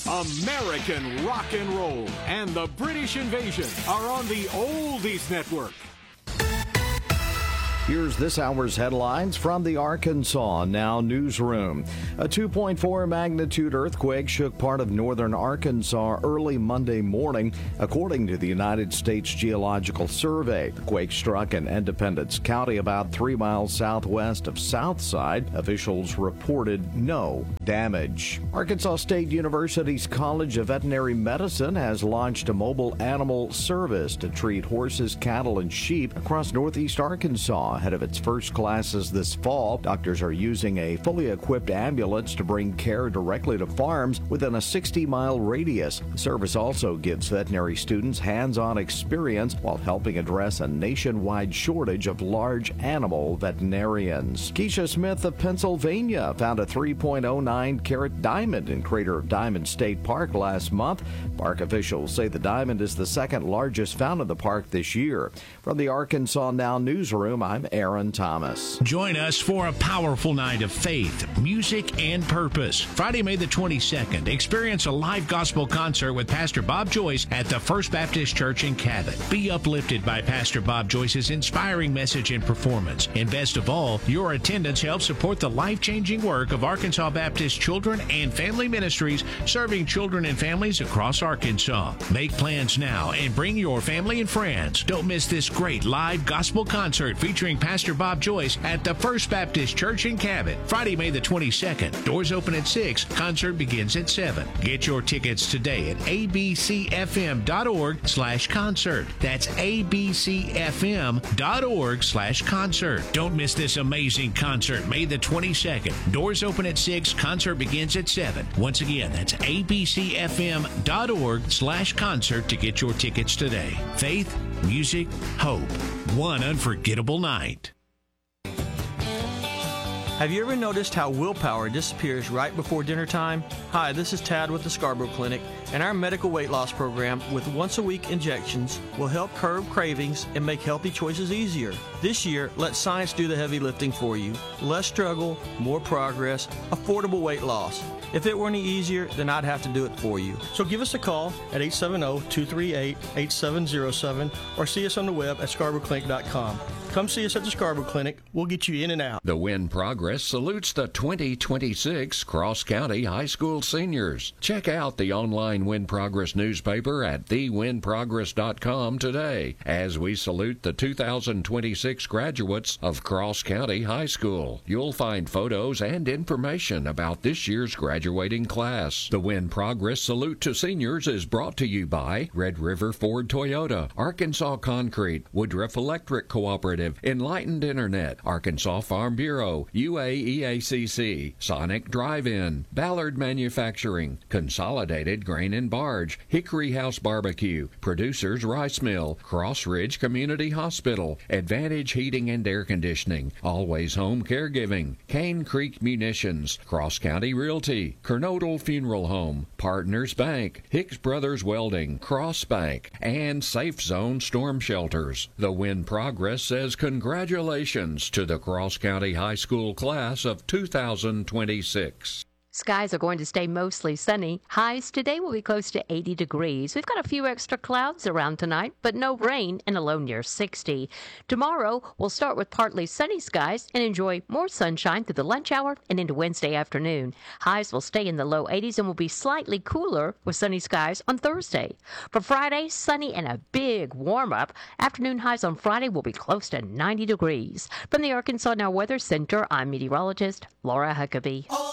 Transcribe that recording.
American rock and roll and the British invasion are on the Oldies Network. Here's this hour's headlines from the Arkansas Now newsroom. A 2.4 magnitude earthquake shook part of northern Arkansas early Monday morning, according to the United States Geological Survey. The quake struck in Independence County, about 3 miles southwest of Southside. Officials reported no damage. Arkansas State University's College of Veterinary Medicine has launched a mobile animal service to treat horses, cattle, and sheep across northeast Arkansas. Ahead of its first classes this fall, doctors are using a fully equipped ambulance to bring care directly to farms within a 60-mile radius. The service also gives veterinary students hands-on experience while helping address a nationwide shortage of large animal veterinarians. Keisha Smith of Pennsylvania found a 3.09-carat diamond in Crater of Diamond State Park last month. Park officials say the diamond is the second largest found in the park this year. From the Arkansas Now newsroom, I'm Aaron Thomas. Join us for a powerful night of faith, music, and purpose. Friday, May the 22nd, experience a live gospel concert with Pastor Bob Joyce at the First Baptist Church in Cabot. Be uplifted by Pastor Bob Joyce's inspiring message and performance. And best of all, your attendance helps support the life-changing work of Arkansas Baptist Children and Family Ministries, serving children and families across Arkansas. Make plans now and bring your family and friends. Don't miss this great live gospel concert featuring Pastor Bob Joyce at the First Baptist Church in Cabot, Friday, May the 22nd. Doors open at 6. Concert begins at 7. Get your tickets today at abcfm.org/concert. That's abcfm.org/concert. Don't miss this amazing concert, May the 22nd. Doors open at 6. Concert begins at 7. Once again, that's abcfm.org/concert to get your tickets today. Faith, music, hope. One unforgettable night. Have you ever noticed how willpower disappears right before dinner time? Hi, this is Tad with the Scarborough Clinic, and our medical weight loss program with once-a-week injections will help curb cravings and make healthy choices easier. This year, let science do the heavy lifting for you. Less struggle, more progress, affordable weight loss. If it were any easier, then I'd have to do it for you. So give us a call at 870-238-8707 or see us on the web at scarboroughclinic.com. Come see us at the Scarborough Clinic. We'll get you in and out. The Win Progress salutes the 2026 Cross County High School seniors. Check out the online Win Progress newspaper at thewinprogress.com today as we salute the 2026 graduates of Cross County High School. You'll find photos and information about this year's graduating class. The Win Progress salute to seniors is brought to you by Red River Ford Toyota, Arkansas Concrete, Woodruff Electric Cooperative, Enlightened Internet, Arkansas Farm Bureau, UAEACC, Sonic Drive-In, Ballard Manufacturing, Consolidated Grain and Barge, Hickory House Barbecue, Producers Rice Mill, Cross Ridge Community Hospital, Advantage Heating and Air Conditioning, Always Home Caregiving, Cane Creek Munitions, Cross County Realty, Kernodle Funeral Home, Partners Bank, Hicks Brothers Welding, Cross Bank, and Safe Zone Storm Shelters. The Win Progress says congratulations to the Cross County High School class of 2026. Skies are going to stay mostly sunny. Highs today will be close to 80 degrees. We've got a few extra clouds around tonight, but no rain and a low near 60. Tomorrow, we'll start with partly sunny skies and enjoy more sunshine through the lunch hour and into Wednesday afternoon. Highs will stay in the low 80s and will be slightly cooler with sunny skies on Thursday. For Friday, sunny and a big warm-up. Afternoon highs on Friday will be close to 90 degrees. From the Arkansas Now Weather Center, I'm meteorologist Laura Huckabee.